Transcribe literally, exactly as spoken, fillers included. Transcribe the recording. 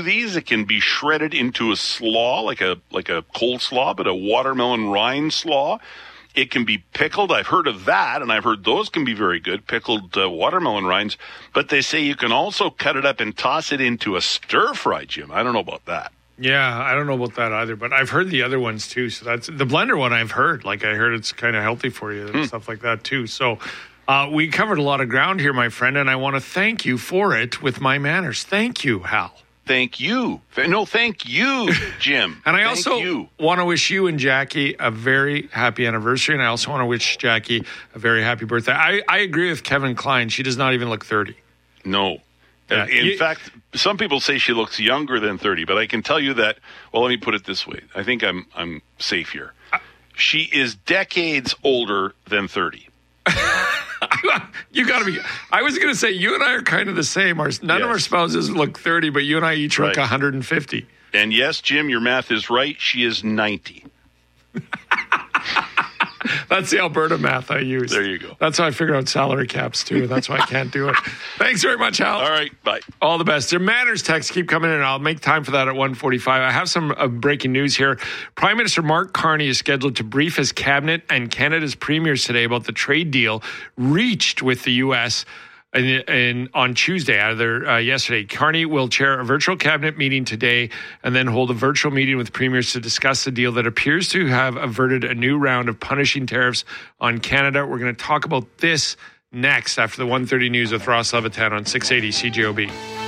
smoothies. It can be shredded into a slaw, like a like a coleslaw, but a watermelon rind slaw. It can be pickled. I've heard of that, and I've heard those can be very good, pickled uh, watermelon rinds. But they say you can also cut it up and toss it into a stir-fry, Jim. I don't know about that. Yeah, I don't know about that either, but I've heard the other ones too. So that's the blender one I've heard. Like I heard it's kind of healthy for you and hmm. stuff like that too. So uh, we covered a lot of ground here, my friend, and I want to thank you for it with my manners. Thank you, Hal. Thank you. No, thank you, Jim. And I thank also you. want to wish you and Jackie a very happy anniversary, and I also want to wish Jackie a very happy birthday. I, I agree with Kevin Klein. She does not even look thirty. No. Yeah. In you, fact, some people say she looks younger than thirty, but I can tell you that, well, let me put it this way. I think I'm I'm safe here. She is decades older than thirty. You got to be. I was going to say, you and I are kind of the same. Our, none yes. of our spouses look thirty, but you and I each look right. one hundred fifty. And yes, Jim, your math is right. She is ninety. That's the Alberta math I use. There you go. That's how I figure out salary caps, too. That's why I can't do it. Thanks very much, Hal. All right, bye. All the best. Your manners texts keep coming in. I'll make time for that at one forty-five. I have some uh, breaking news here. Prime Minister Mark Carney is scheduled to brief his cabinet and Canada's premiers today about the trade deal reached with the U S In, in, on Tuesday, either uh, yesterday. Carney will chair a virtual cabinet meeting today and then hold a virtual meeting with premiers to discuss the deal that appears to have averted a new round of punishing tariffs on Canada. We're going to talk about this next after the one thirty news with Ross Levitan on six eighty C J O B.